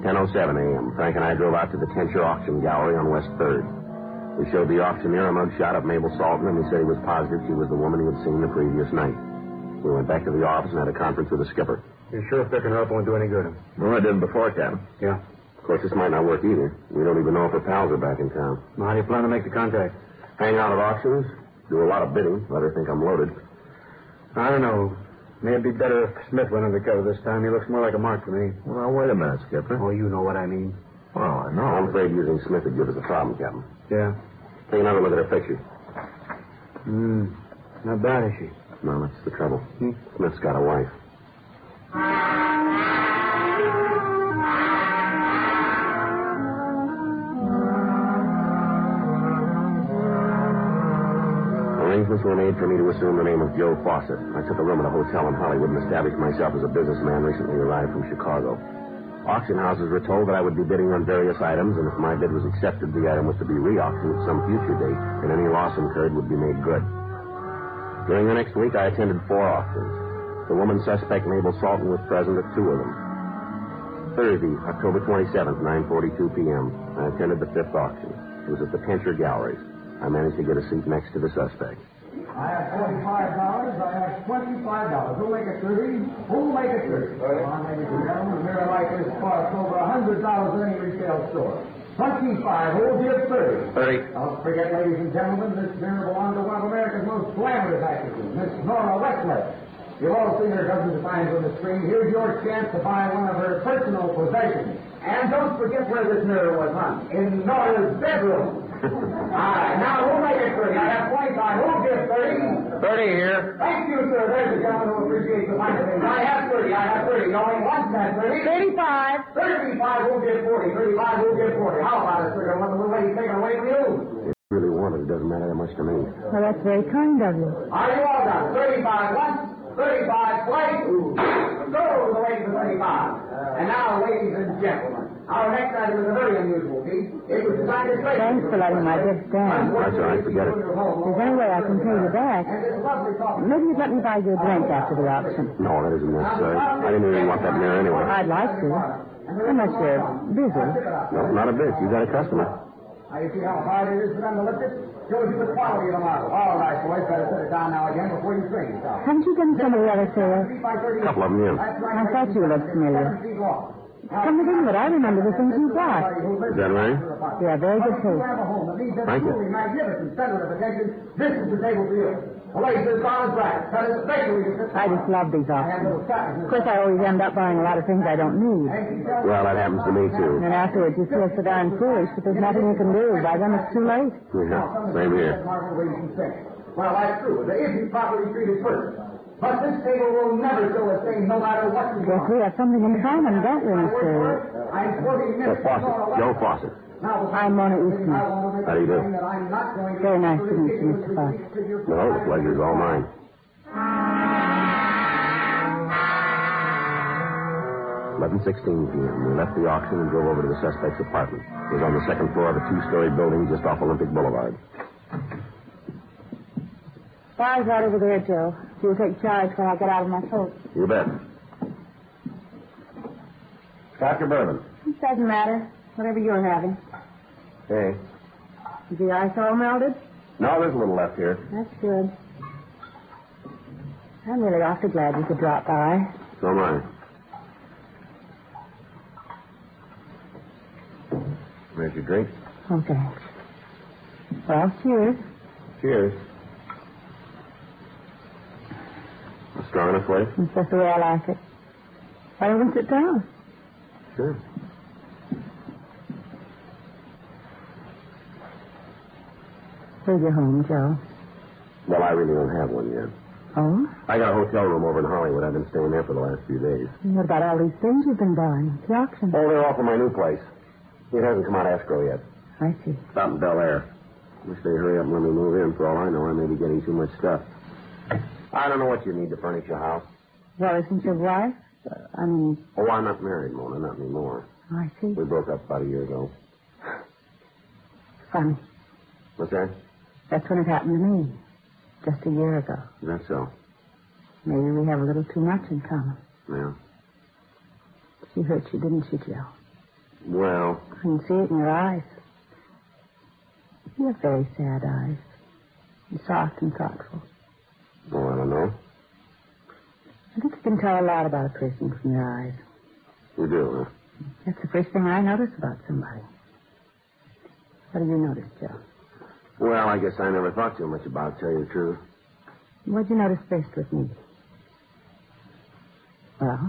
10:07 a.m. Frank and I drove out to the Tencher Auction Gallery on West 3rd. We showed the auctioneer a mugshot of Mabel Salton, and he said he was positive she was the woman he had seen the previous night. We went back to the office and had a conference with the skipper. You sure picking her up won't do any good? Well, I did before, Captain. Yeah. Of course, this might not work either. We don't even know if her pals are back in town. Well, how do you plan to make the contact? Hang out at auctions, do a lot of bidding, let her think I'm loaded. I don't know. Maybe it'd be better if Smith went undercover this time. He looks more like a mark to me. Well, now, wait a minute, Skipper. Oh, you know what I mean. Well, I know. I'm afraid using Smith would give us a problem, Captain. Yeah. Take another look at her picture. Not bad, is she? No, that's the trouble. Smith's got a wife. Arrangements were made for me to assume the name of Joe Fawcett. I took a room at a hotel in Hollywood and established myself as a businessman recently arrived from Chicago. Auction houses were told that I would be bidding on various items, and if my bid was accepted, the item was to be re-auctioned at some future date, and any loss incurred would be made good. During the next week, I attended 4 auctions. The woman suspect, Mabel Salton, was present at 2 of them. Thursday, October 27th, 9:42 p.m., I attended the 5th auction. It was at the Tencher Galleries. I managed to get a seat next to the suspect. I have $45. I have $25. Who'll make it 30? Who'll make it 30? Well, ladies and gentlemen, a mirror like this costs over $100 at any retail store. 25. Who'll give 30? 30. Don't forget, ladies and gentlemen, this mirror belongs to one of America's most glamorous actresses, Miss Nora Westler. You've all seen her dozens of times on the screen. Here's your chance to buy one of her personal possessions. And don't forget where this mirror was hung. In Nora's bedroom. All right, now who'll make it 30? I have 25. Who'll give 30? 30 here. Thank you, sir. There's a gentleman who appreciates the finer things. I have 30. I have 30. You only want that 30. 35. 35 will give 40. 35 will give 40. How about it, sir? Don't let the little lady take it away from you. If you really want it, it doesn't matter that much to me. Well, that's very kind of you. Are you all done? 35 once, 35 twice. Go to the ladies of 35. And now, ladies and gentlemen, our next item is a very unusual piece. It was designed as Thanks for letting my gift stand. That's all right. Forget it. If there's any way I can pay you back, maybe you'd let me buy you a drink after the auction. No, that isn't necessary. I didn't really want that mirror anyway. I'd like to. Unless you're busy. No, not a bit. You got a customer. Now, you see how hard it is for them to lift it? Shows you the quality of the marble. All right, boys, better set it down now again before you strain yourself. Haven't you done some of the other sales? A couple of them, yeah. I thought you looked familiar. Come to think of it, I remember the things you bought. Is that right? You have very good taste. Thank you. Magnificent center of attention. This is the table for you. The lace is on black. Cut especially. I just love these auctions. Of course, I always end up buying a lot of things I don't need. Well, that happens to me, too. And afterwards, you feel so darn foolish that there's nothing you can do. By then, it's too late. Yeah, same here. Well, that's true. If you properly treated first. But this table will never show a stain no matter what you Yes, want. we have something in common, don't we, Mr. I'm quoting Miss Fawcett. Joe Fawcett. I'm Mona Eastman. How do you do? Very nice to meet you, Mr. Fawcett. No, the pleasure's all mine. 11:16 p.m. We left the auction and drove over to the suspect's apartment. It was on the second floor of a 2-story building just off Olympic Boulevard. Bar's right over there, Joe. You'll take charge when I get out of my coat. You bet. Scotch or bourbon? It doesn't matter. Whatever you're having. Hey. Is the ice all melted? No, there's a little left here. That's good. I'm really awfully glad you could drop by. So am I. There's your drink. Oh, thanks. Well, cheers. Cheers. Strong enough for you? That's just the way I like it. Why don't we sit down? Sure. Where's your home, Joe? Well, I really don't have one yet. Oh? I got a hotel room over in Hollywood. I've been staying there for the last few days. What about all these things you've been buying? The auction. Oh, they're all for my new place. It hasn't come out of escrow yet. I see. It's out in Bel Air. Wish they'd hurry up and let me move in. For all I know, I may be getting too much stuff. I don't know what you need to furnish your house. Well, isn't your wife? Oh, I'm not married, Mona. Not anymore. I see. We broke up about a year ago. Funny. What's that? That's when it happened to me. Just a year ago. Is that so? Maybe we have a little too much in common. Yeah. She hurt you, didn't she, Joe? Well? I can see it in your eyes. You have very sad eyes. And soft and thoughtful. Oh, I don't know. I think you can tell a lot about a person from your eyes. You do, huh? That's the first thing I notice about somebody. What do you notice, Joe? Well, I guess I never thought too much about it, to tell you the truth. What'd you notice first with me? Well?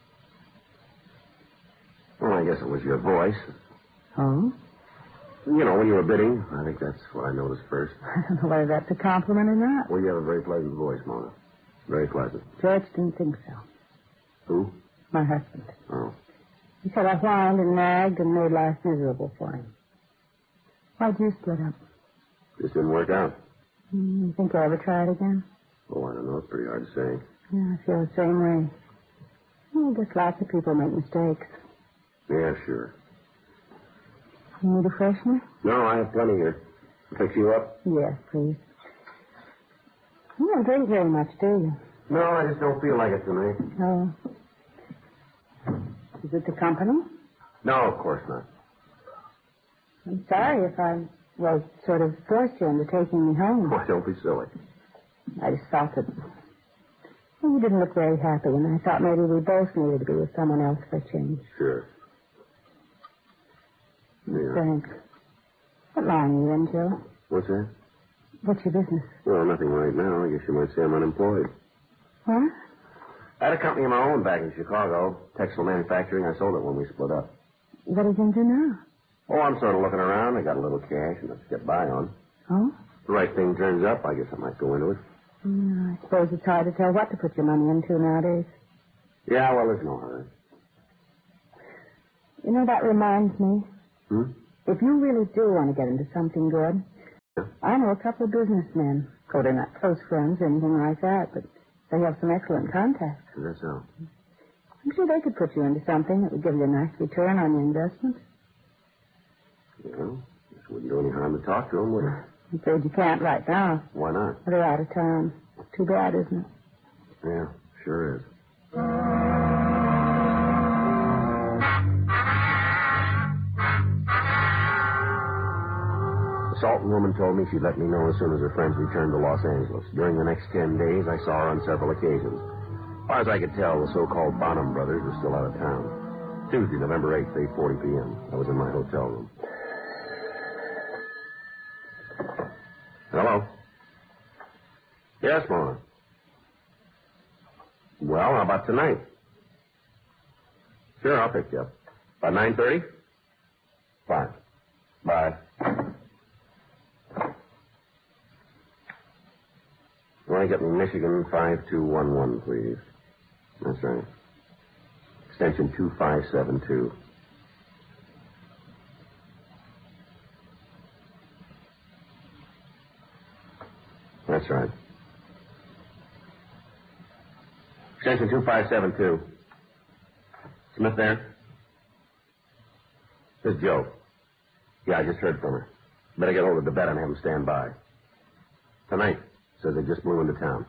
Well, I guess it was your voice. Oh? You know, when you were bidding, I think that's what I noticed first. I don't know whether that's a compliment or not. Well, you have a very pleasant voice, Mona. Very pleasant. George didn't think so. Who? My husband. Oh. He said I whined and nagged and made life miserable for him. Why'd you split up? Just didn't work out. You think you'll ever try it again? Oh, I don't know. It's pretty hard to say. Yeah, I feel the same way. Well, I guess lots of people make mistakes. Yeah, sure. You need a freshener? No, I have plenty here. Fix you up? Yes, please. You don't drink very much, do you? No, I just don't feel like it tonight. Oh. Is it the company? No, of course not. I'm sorry if I, sort of forced you into taking me home. Why, don't be silly. I just felt that you didn't look very happy, and I thought maybe we both needed to be with someone else for a change. Sure. Yeah. Thanks. What line are you in, Joe? What's that? What's your business? Well, nothing right now. I guess you might say I'm unemployed. What? I had a company of my own back in Chicago. Textile manufacturing. I sold it when we split up. What are you going to do now? Oh, I'm sort of looking around. I got a little cash and to get by on. Oh? If the right thing turns up, I guess I might go into it. I suppose it's hard to tell what to put your money into nowadays. Yeah, well, there's no hurry. You know, that reminds me. If you really do want to get into something good, yeah. I know a couple of businessmen. Oh, they're not close friends or anything like that, but they have some excellent contacts. Is that so? I'm sure they could put you into something that would give you a nice return on your investment. Well, this wouldn't do any harm to talk to them, would it? I'm afraid you can't right now. Why not? They're out of town. Too bad, isn't it? Yeah, sure is. The Salton woman told me she'd let me know as soon as her friends returned to Los Angeles. During the next 10 days, I saw her on several occasions. As far as I could tell, the so-called Bonham brothers were still out of town. Tuesday, November 8th, 8:40 p.m. I was in my hotel room. Hello? Yes, Mona. Well, how about tonight? Sure, I'll pick you up. About 9:30? Fine. Bye. You want to get me Michigan 5211, please? That's right. Extension 2572. That's right. Extension 2572. Smith there? This is Joe. Yeah, I just heard from her. Better get hold of Debette and have him stand by. Tonight. Says they just blew into town.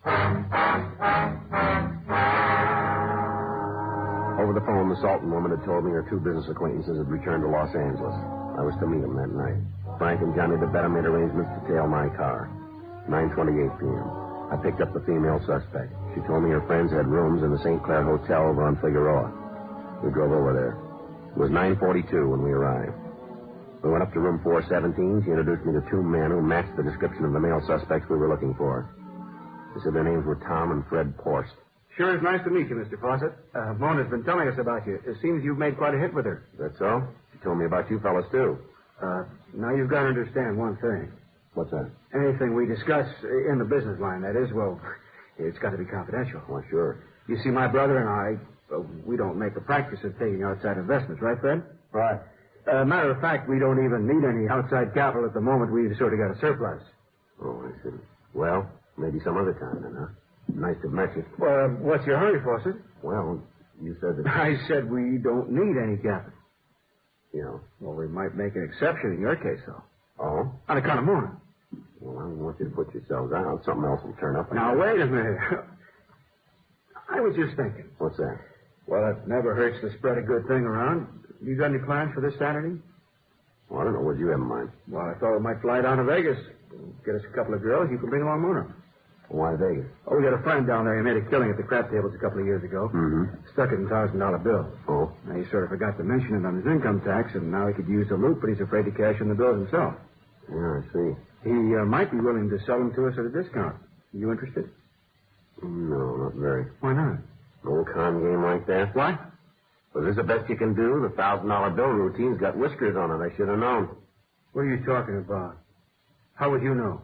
Over the phone, the Salton woman had told me her two business acquaintances had returned to Los Angeles. I was to meet them that night. Frank and Johnny Debette made arrangements to tail my car. 9:28 p.m. I picked up the female suspect. She told me her friends had rooms in the St. Clair Hotel over on Figueroa. We drove over there. It was 9:42 when we arrived. We went up to room 417. She introduced me to two men who matched the description of the male suspects we were looking for. They said their names were Tom and Fred Porst. Sure is nice to meet you, Mr. Fawcett. Mona's been telling us about you. It seems you've made quite a hit with her. Is that so? She told me about you fellas, too. Now you've got to understand one thing. What's that? Anything we discuss in the business line, that is, well, it's got to be confidential. Why, sure. You see, my brother and I, we don't make a practice of taking outside investments, right, Fred? Right. Matter of fact, we don't even need any outside capital at the moment. We've sort of got a surplus. Oh, I see. Well, maybe some other time then, huh? Nice to have met you. Well, what's your hurry, Fawcett? Well, you said that... I said we don't need any capital. You know. Well, we might make an exception in your case, though. Oh? On account of Mona. Well, I don't want you to put yourselves out. Something else will turn up. Now, wait a minute. I was just thinking. What's that? Well, it never hurts to spread a good thing around. You got any plans for this Saturday? Well, I don't know. What do you have in mind? Well, I thought we might fly down to Vegas. Get us a couple of girls. You can bring along Mona. Why Vegas? Oh, we got a friend down there. He made a killing at the crap tables a couple of years ago. Mm-hmm. Stuck it in $1,000 bills. Oh? Now, he sort of forgot to mention it on his income tax, and now he could use the loot, but he's afraid to cash in the bills himself. Yeah, I see. He might be willing to sell them to us at a discount. You interested? No, not very. Why not? An old con game like that? What? Was this the best you can do? The $1,000 bill routine's got whiskers on it. I should have known. What are you talking about? How would you know?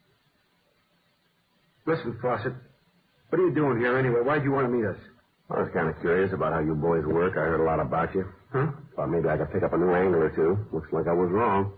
Listen, Fawcett, what are you doing here anyway? Why'd you want to meet us? I was kind of curious about how you boys work. I heard a lot about you. Huh? Thought maybe I could pick up a new angle or two. Looks like I was wrong.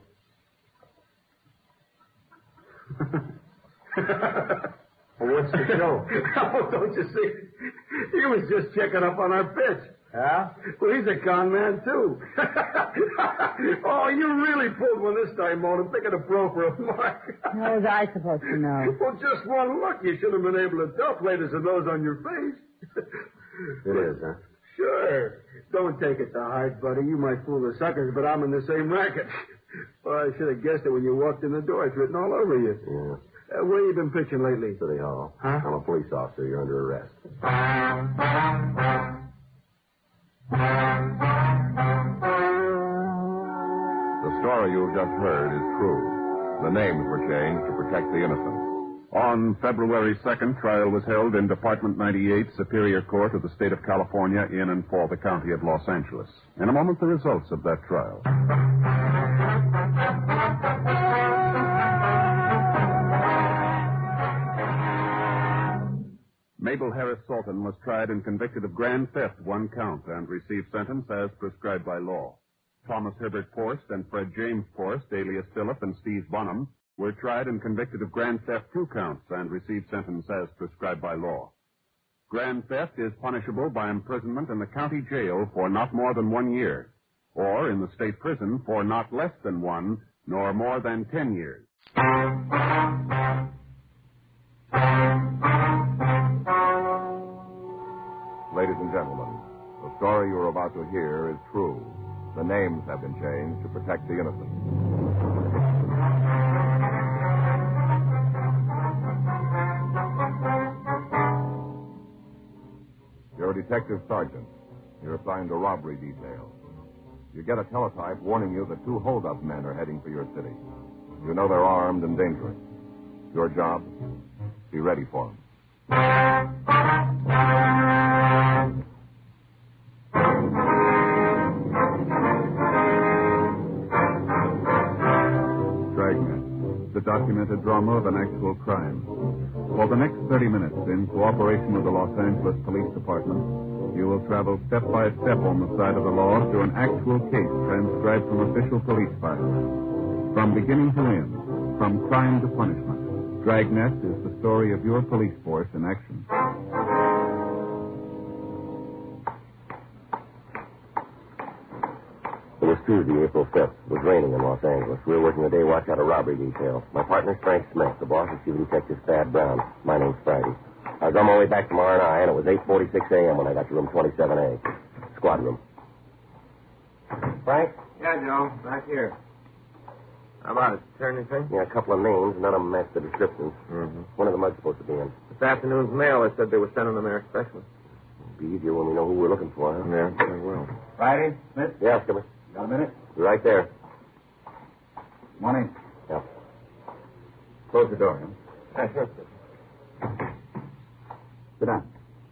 Well, what's the show? Oh, don't you see? He was just checking up on our pitch. Yeah? Well, he's a con man, too. Oh, you really pulled one this time, Mona, picking a pro for a mark. How was I supposed to know? Well, just one look. You should have been able to tell Platers and those on your face. It is, huh? Sure. Don't take it to heart, buddy. You might fool the suckers, but I'm in the same racket. Well, I should have guessed it when you walked in the door. It's written all over you. Yeah. Where you been pitching lately? City Hall. Huh? I'm a police officer. You're under arrest. The story you've just heard is true. The names were changed to protect the innocent. On February 2nd, trial was held in Department 98, Superior Court of the State of California, in and for the County of Los Angeles. In a moment, the results of that trial. Mabel Harris Salton was tried and convicted of grand theft, 1 count, and received sentence as prescribed by law. Thomas Herbert Forst and Fred James Forst, alias Philip and Steve Bonham, were tried and convicted of grand theft, 2 counts, and received sentence as prescribed by law. Grand theft is punishable by imprisonment in the county jail for not more than 1 year, or in the state prison for not less than 1, nor more than 10 years. Ladies and gentlemen, the story you're about to hear is true. The names have been changed to protect the innocent. You're a detective sergeant. You're assigned to robbery detail. You get a teletype warning you that 2 hold-up men are heading for your city. You know they're armed and dangerous. Your job? Be ready for them. Dragnet, the documented drama of an actual crime. For the next 30 minutes, in cooperation with the Los Angeles Police Department, you will travel step by step on the side of the law through an actual case transcribed from official police files. From beginning to end, from crime to punishment, Dragnet is the story of your police force in action. It was Tuesday, April 5th. It was raining in Los Angeles. We were working a day watch out of robbery detail. My partner's Frank Smith. The boss is Chief Detective Thad Brown. My name's Friday. I was on my way back from R&I, and it was 8:46 a.m. when I got to room 27A. Squad room. Frank? Yeah, Joe. Back here. How about it? Turn anything? Yeah, a couple of names. None of them match the descriptions. Mm-hmm. One of them was supposed to be in. This afternoon's mail, they said they were sending them there specially. It'll be easier when we know who we're looking for, huh? Yeah, they will. Friday, Smith, Yeah, Skipper. got a minute? You're right there. Morning. Yeah. Close the door, huh? Yeah, sure. Sit down.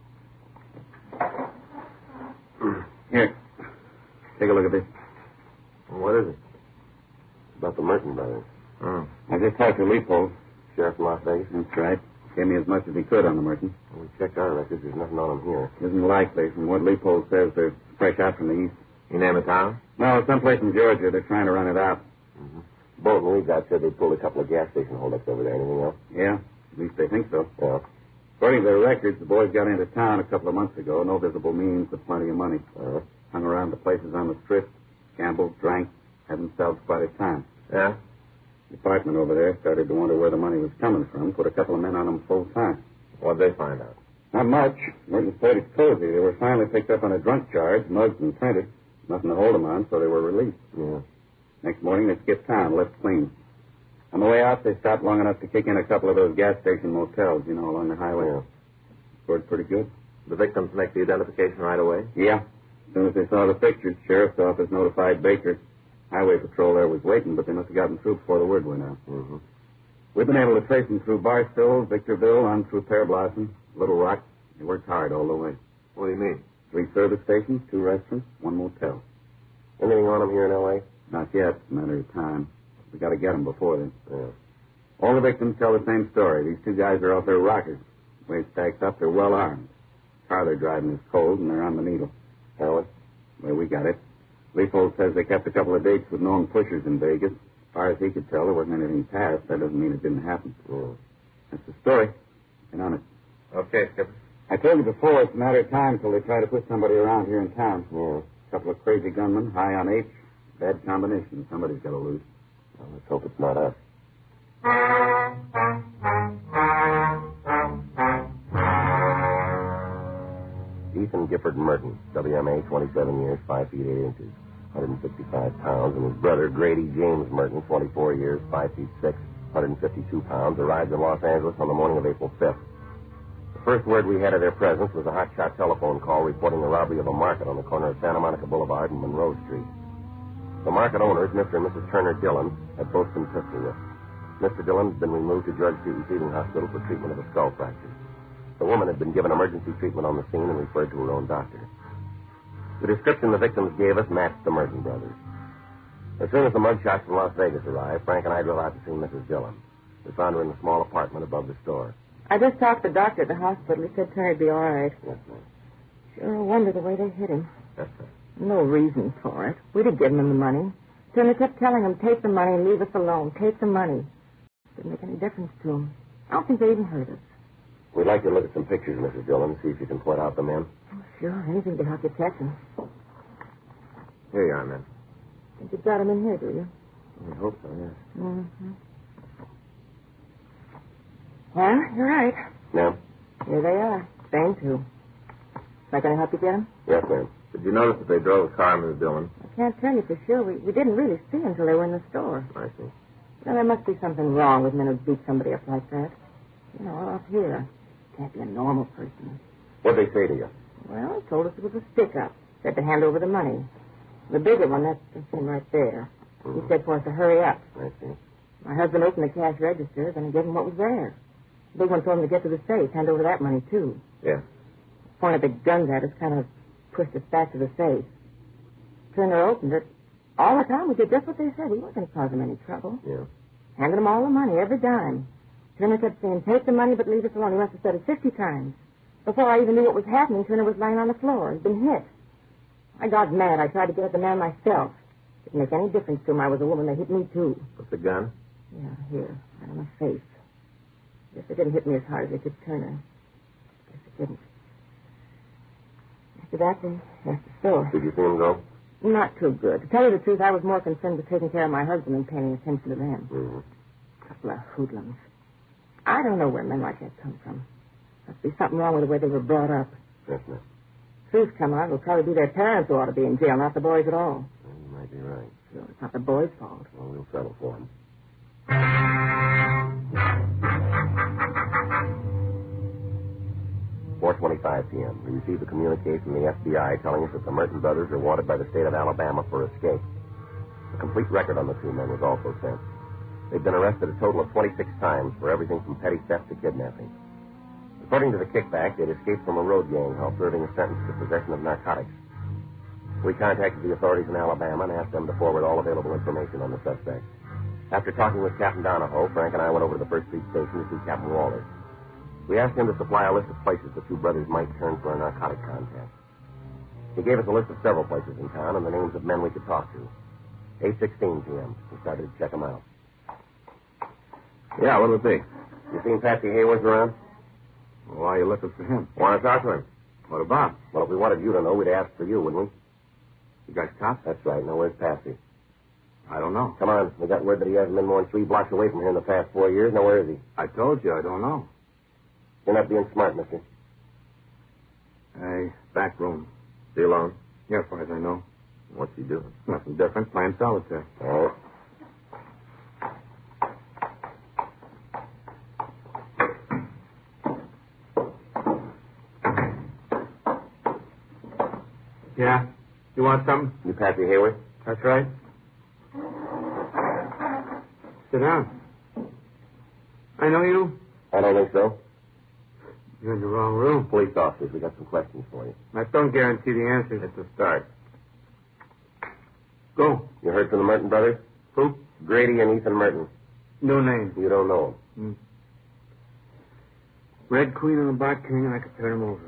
Here. Take a look at this. What is it? About the Merton brothers. Oh. I just talked to Leopold. Sheriff from Las Vegas. That's right. Gave me as much as he could on the Merton. We checked our records. There's nothing on them here. Isn't likely. From what Leopold says, they're fresh out from the east. You name a town? No, someplace in Georgia. They're trying to run it out. Mm-hmm. Bolton we got said they pulled a couple of gas station holdups over there. Anything else? Yeah, at least they think so. Yeah. According to their records, the boys got into town a couple of months ago. No visible means, but plenty of money. Hung around the places on the strip, gambled, drank, had themselves quite a time. Yeah? The department over there started to wonder where the money was coming from. Put a couple of men on them full time. What'd they find out? Not much. Merton said it's cozy. They were finally picked up on a drunk charge, mugged and printed. Nothing to hold them on, so they were released. Yeah. Next morning, they skipped town, left clean. On the way out, they stopped long enough to kick in a couple of those gas station motels, along the highway. Yeah. Scored pretty good. The victims make the identification right away? Yeah. As soon as they saw the pictures, sheriff's office notified Baker. Highway patrol there was waiting, but they must have gotten through before the word went out. Mm-hmm. We've been able to trace them through Barstow, Victorville, on through Pear Blossom, Little Rock. They worked hard all the way. What do you mean? 3 service stations, 2 restaurants, 1 motel. Anything on them here in L.A.? Not yet. It's a matter of time. We got to get them before then. Yeah. All the victims tell the same story. These 2 guys are off their rockers. The way it's stacked up, they're well armed. The car they're driving is cold, and they're on the needle. Heroin? The way we got it. Leafold says they kept a couple of dates with known pushers in Vegas. As far as he could tell, there wasn't anything passed. That doesn't mean it didn't happen. Yeah. That's the story. Get on it. Okay, Skipper. I told you before, it's a matter of time till they try to put somebody around here in town. Yeah. A couple of crazy gunmen, high on H. Bad combination. Somebody's got to lose. Well, let's hope it's not us. Ethan Gifford Merton, WMA, 27 years, 5 feet 8 inches, 155 pounds, and his brother Grady James Merton, 24 years, 5 feet 6, 152 pounds, arrived in Los Angeles on the morning of April 5th. The first word we had of their presence was a hotshot telephone call reporting the robbery of a market on the corner of Santa Monica Boulevard and Monroe Street. The market owners, Mr. and Mrs. Turner Dillon, had both been pistol whipped. Mr. Dillon had been removed to George Street Receiving Hospital for treatment of a skull fracture. The woman had been given emergency treatment on the scene and referred to her own doctor. The description the victims gave us matched the Merton brothers. As soon as the mugshots from Las Vegas arrived, Frank and I drove out to see Mrs. Dillon. We found her in a small apartment above the store. I just talked to the doctor at the hospital. He said Turner'd be all right. Yes, ma'am. Sure a wonder the way they hit him. Yes, sir. No reason for it. We'd have given him the money. Turner kept telling him, take the money and leave us alone. Take the money. Didn't make any difference to him. I don't think they even heard us. We'd like to look at some pictures, Mrs. Dillon, and see if you can point out the men. Oh, sure. Anything to help you catch him. Here you are, men. Think you've got him in here, do you? I hope so, yes. Mm-hmm. Well, you're right. Ma'am? Here they are. Same two. Is that going to help you get him? Yes, ma'am. Did you notice that they drove a car, Mrs. Dillon? I can't tell you for sure. We didn't really see him until they were in the store. I see. Now, there must be something wrong with men who beat somebody up like that. Up here. Can't be a normal person. What'd they say to you? Well, he told us it was a stick-up. Said to hand over the money. The bigger one, that's him right there. Mm-hmm. He said for us to hurry up. I see. My husband opened the cash register, then he gave him what was there. The big one told him to get to the safe, hand over that money, too. Yeah. Pointed the guns at us, kind of pushed us back to the safe. Turner opened it. All the time we did just what they said. We weren't going to cause them any trouble. Yeah. Handed them all the money, every dime. Turner kept saying, take the money, but leave us alone. He must have said it 50 times. Before I even knew what was happening, Turner was lying on the floor. He'd been hit. I got mad. I tried to get at the man myself. Didn't make any difference to him. I was a woman. They hit me, too. With the gun? Yeah, here. Right on my face. Guess they didn't hit me as hard as they did Turner. Guess it didn't. After that, they left the store. Did you see him go? Not too good. To tell you the truth, I was more concerned with taking care of my husband than paying attention to them. Mm-hmm. Couple of hoodlums. I don't know where men like that come from. Must be something wrong with the way they were brought up. Yes, ma'am. Truth come out, it'll probably be their parents who ought to be in jail, not the boys at all. Well, you might be right. Sure, it's not the boys' fault. Well, we'll settle for him. 4:25 p.m. We received a communique from the FBI telling us that the Merton brothers are wanted by the state of Alabama for escape. A complete record on the 2 men was also sent. They've been arrested a total of 26 times for everything from petty theft to kidnapping. According to the kickback, they'd escaped from a road gang while serving a sentence for possession of narcotics. We contacted the authorities in Alabama and asked them to forward all available information on the suspects. After talking with Captain Donahoe, Frank and I went over to the First Street Station to see Captain Walters. We asked him to supply a list of places the 2 brothers might turn for a narcotic contact. He gave us a list of several places in town and the names of men we could talk to. 8:16 p.m. We started to check them out. Yeah, what'll it be? You seen Patsy Hayworth around? Well, why are you looking for him? Want to talk to him? What about? Well, if we wanted you to know, we'd ask for you, wouldn't we? You guys cops? That's right. Now, where's Patsy? I don't know. Come on. We got word that he hasn't been more than 3 blocks away from here in the past 4 years. Now, where is he? I told you, I don't know. You're not being smart, mister. Hey, back room. Is he alone? Yeah, as far as I know. What's he doing? Nothing different. Playing solitaire. Oh. Yeah? You want something? You Patsy Hayward? That's right. Sit down. I know you. I don't think so. You're in the wrong room. Police officers, we got some questions for you. I don't guarantee the answers. It's a start. Go. You heard from the Merton brothers? Who? Grady and Ethan Merton. No name. You don't know them. Red Queen and the Black King, and I could turn him over.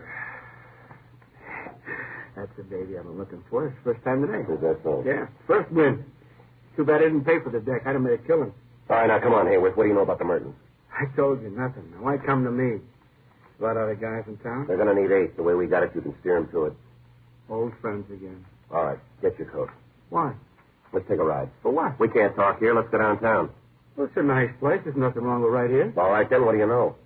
That's the baby I've been looking for. It's the first time today. Is that so? Yeah. First win. Too bad I didn't pay for the deck. I'd have made a killing. All right, now come on, Hayward. What do you know about the Mertons? I told you nothing. Now, why come to me? A lot of other guys in town? They're going to need eight. The way we got it, you can steer them to it. Old friends again. All right, get your coat. Why? Let's take a ride. For what? We can't talk here. Let's go downtown. Well, it's a nice place. There's nothing wrong with right here. All right, then. What do you know?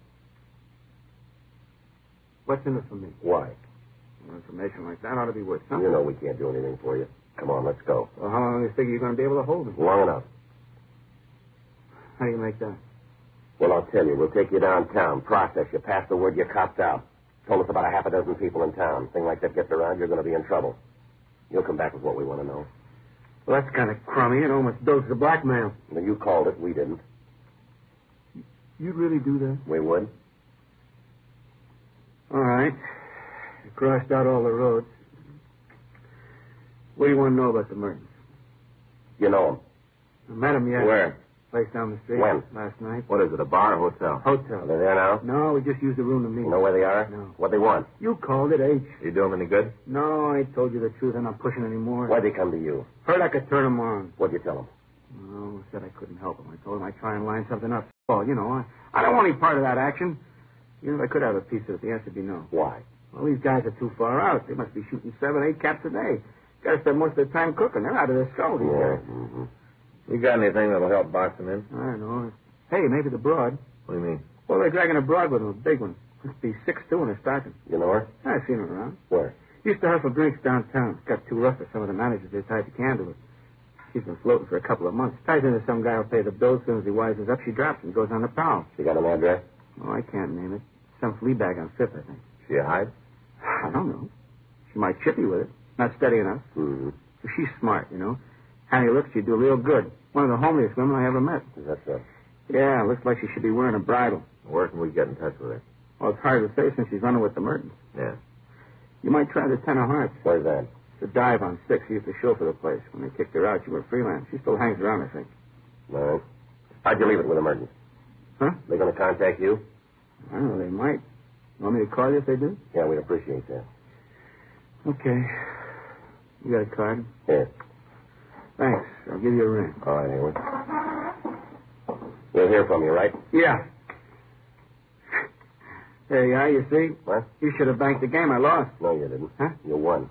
What's in it for me? Why? Well, information like that ought to be worth something. You know we can't do anything for you. Come on, let's go. Well, how long do you figure you're going to be able to hold me? Long enough. How do you make that? Well, I'll tell you. We'll take you downtown, process you, pass the word you copped out. Told us about a half a dozen people in town. Thing like that gets around, you're going to be in trouble. You'll come back with what we want to know. Well, that's kind of crummy. It almost doses the blackmail. Well, you called it. We didn't. You'd really do that? We would. All right. You crossed out all the roads. What do you want to know about the Mertons? You know I met them yet. Where? Place down the street. When? Last night. What is it, a bar or hotel? Hotel. Are they there now? No, we just used the room to meet. You know where they are? No. What they want? You called it, H. You do them any good? No, I told you the truth. I'm not pushing anymore. Why'd they come to you? Heard I could turn them on. What'd you tell them? No, said I couldn't help him. I told him I'd try and line something up. Oh, you know, I don't want any part of that action. You know, if I could have a piece of it, the answer would be no. Why? Well, these guys are too far out. They must be shooting 7, 8 caps a day. Got to spend most of their time cooking. They're out of their skulls. Yeah. Mm-hmm. You got anything that'll help box them in? I don't know. Hey, maybe the broad. What do you mean? Well, they're dragging a broad with them, a big one. Must be 6'2" in a stocking. You know her? I've seen her around. Where? Used to hustle drinks downtown. Got too rough for some of the managers. They tied the can to it. She's been floating for a couple of months. Ties into some guy who'll pay the bills. As soon as he wises up, she drops and goes on the prowl. She got an address? Oh, I can't name it. Some flea bag on 5th, I think. She a hide? I don't know. She might chip you with it. Not steady enough. Mm-hmm. But she's smart, you know. How you look, she'd do real good. One of the homeliest women I ever met. Is that so? Yeah, looks like she should be wearing a bridle. Where can we get in touch with her? Well, it's hard to say since she's running with the Mertons. Yeah. You might try the Ten of Hearts. Where's that? The dive on 6. She used to show for the place. When they kicked her out, she went freelance. She still hangs around, I think. All right. How'd you leave it with the Mertons? Huh? They going to contact you? I don't know. They might. Want me to call you if they do? Yeah, we'd appreciate that. Okay. You got a card? Here. Thanks. I'll give you a ring. All right, Hayward. We'll hear from you, right? Yeah. There you are, you see? What? You should have banked the game. I lost. No, you didn't. Huh? You won.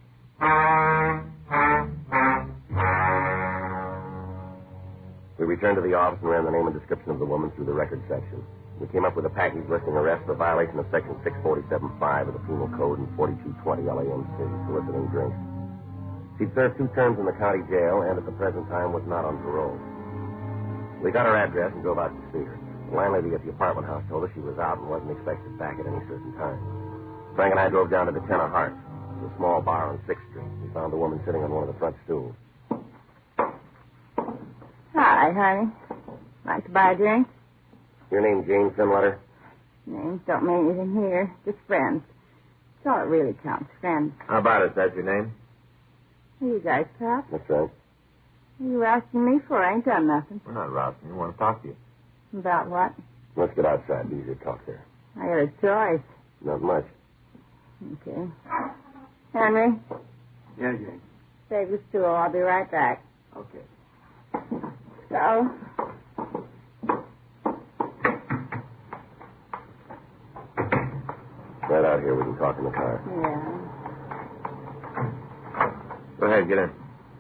We returned to the office and ran the name and description of the woman through the record section. We came up with a package listing arrest for violation of Section 647.5 of the Penal Code and 4220 LAMC, soliciting drinks. She'd served 2 terms in the county jail and at the present time was not on parole. We got her address and drove out to see her. The landlady at the apartment house told us she was out and wasn't expected back at any certain time. Frank and I drove down to the Ten of Hearts, a small bar on 6th Street. We found the woman sitting on one of the front stools. Hi, honey. Like to buy a drink? Your name Jane Finletter? Names don't mean anything here. Just friends. That's all it really counts, friends. How about it? Is that your name? Are you guys cops? That's right. What are you asking me for? I ain't done nothing. We're not rousing. We want to talk to you. About what? Let's get outside. It'll be easier to talk there. I got a choice. Not much. Okay. Henry, Yeah, Jane. save the stool. I'll be right back. Okay. So, Right out here. We can talk in the car. yeah. Go ahead. Get in.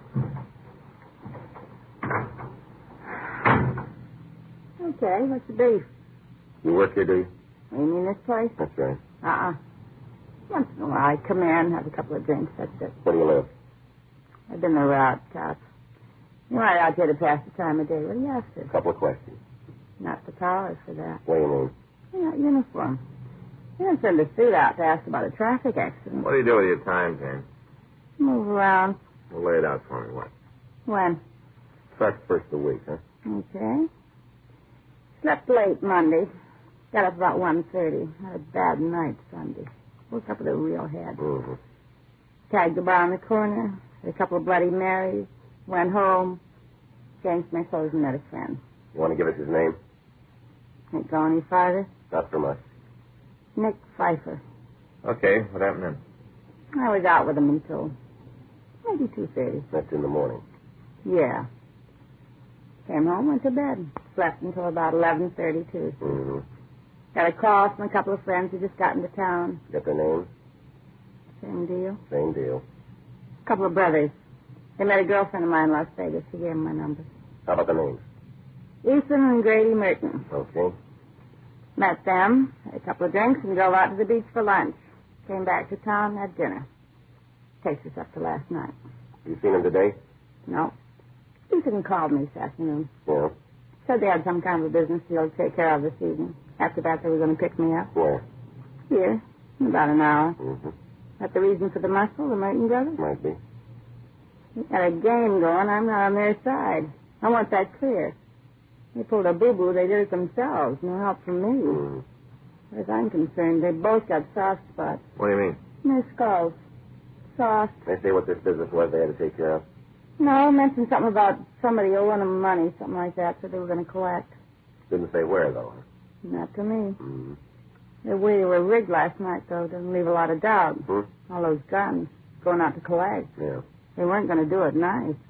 Okay, what's the beef? You work here, do you? You mean this place? That's right. Uh-uh. Once in a while I come in, have a couple of drinks, that's it. Where do you live? I I've been the route, tough. You're right out here to pass the time of day. What do you ask, sir? A couple of questions. Not the powers for that. What do you mean? You're not uniform. You don't send a suit out to ask about a traffic accident. What do you do with your time, Jane? Move around. Well, lay it out for me. What? When? Starts first of the week, huh? Okay. Slept late Monday. Got up about 1:30. Had a bad night Sunday. Woke up with a real head. Mm-hmm. Tagged the bar on the corner. Had a couple of Bloody Marys. Went home. Changed my clothes and met a friend. You want to give us his name? Can't go any farther. Not for much. Nick Pfeiffer. Okay, what happened then? I was out with him until maybe 2:30. That's in the morning. Yeah. Came home, went to bed. Slept until about 11:32. Mm-hmm. Got a call from a couple of friends who just got into town. Get their names? Same deal. Same deal. A couple of brothers. They met a girlfriend of mine in Las Vegas. She gave them my number. How about the names? Ethan and Grady Merton. Okay. Met them, had a couple of drinks, and drove out to the beach for lunch. Came back to town, had dinner. Takes us up to last night. You seen him today? No. Ethan called me this afternoon. Yeah. Said they had some kind of a business deal to take care of this evening. After that, they were going to pick me up. Where? Here, in about an hour. Mm-hmm. That the reason for the muscle, the Merton brothers? Might be. They got a game going. I'm not on their side. I want that clear. They pulled a boo-boo. They did it themselves. No help from me. Mm. As far as I'm concerned, they both got soft spots. What do you mean? In their skulls. Soft. They say what this business was they had to take care of. No, mentioned something about somebody owing them money, something like that, so they were going to collect. Didn't say where, though. Not to me. Mm. The way they were rigged last night, though, doesn't leave a lot of doubt. Hmm? All those guns going out to collect. Yeah. They weren't going to do it nice.